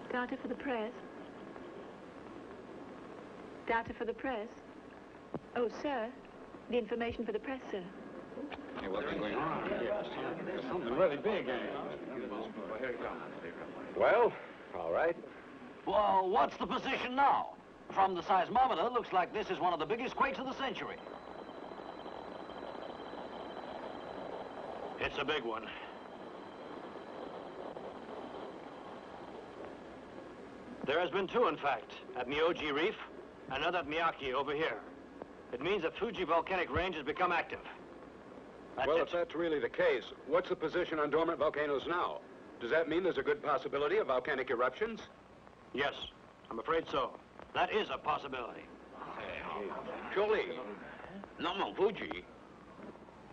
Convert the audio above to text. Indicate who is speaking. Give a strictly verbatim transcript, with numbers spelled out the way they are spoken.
Speaker 1: Data for the press. Data for the press. Oh, sir. The information for the press, sir.
Speaker 2: Hey, what's been going on? There's something really big.
Speaker 3: Well, all right.
Speaker 4: Well, what's the position now? From the seismometer, looks like this is one of the biggest quakes of the century.
Speaker 5: It's a big one. There has been two, in fact, at Myoji Reef, and another at Miyake over here. It means that Fuji volcanic range has become active. That's
Speaker 3: well,
Speaker 5: it.
Speaker 3: if that's really the case, what's the position on dormant volcanoes now? Does that mean there's a good possibility of volcanic eruptions?
Speaker 5: Yes, I'm afraid so. That is a possibility.
Speaker 6: Surely, not on Fuji.